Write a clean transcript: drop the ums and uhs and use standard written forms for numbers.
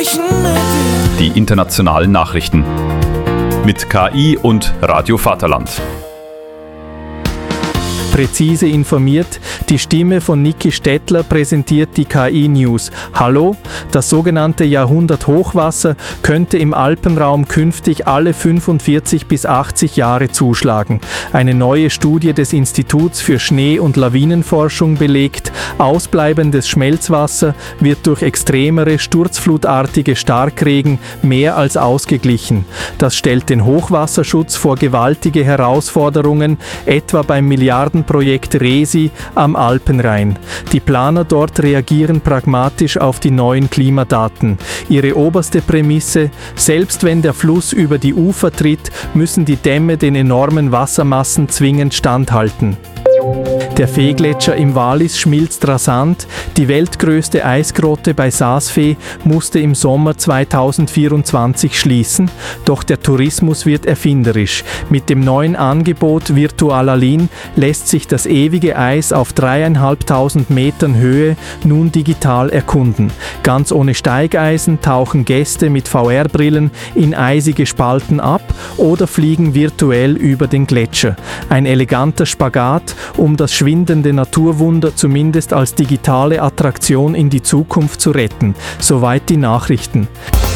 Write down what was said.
sprechen mit dir. Die internationalen Nachrichten. Mit KI und Radio Vaterland. Präzise informiert, die Stimme von Niki Stettler präsentiert die KI-News. Hallo, das sogenannte Jahrhundert-Hochwasser könnte im Alpenraum künftig alle 45 bis 80 Jahre zuschlagen. Eine neue Studie des Instituts für Schnee- und Lawinenforschung belegt, ausbleibendes Schmelzwasser wird durch extremere, sturzflutartige Starkregen mehr als ausgeglichen. Das stellt den Hochwasserschutz vor gewaltige Herausforderungen, etwa beim Milliardenprojekt Resi am Alpenrhein. Die Planer dort reagieren pragmatisch auf die neuen Klimadaten. Ihre oberste Prämisse: Selbst wenn der Fluss über die Ufer tritt, müssen die Dämme den enormen Wassermassen zwingend standhalten. Der Veegletscher im Wallis schmilzt rasant. Die weltgrößte Eisgrotte bei Saas-Fee musste im Sommer 2024 schließen. Doch der Tourismus wird erfinderisch. Mit dem neuen Angebot Virtualalin lässt sich das ewige Eis auf 3.500 Metern Höhe nun digital erkunden. Ganz ohne Steigeisen tauchen Gäste mit VR-Brillen in eisige Spalten ab oder fliegen virtuell über den Gletscher. Ein eleganter Spagat, um das schwindende Naturwunder zumindest als digitale Attraktion in die Zukunft zu retten. Soweit die Nachrichten.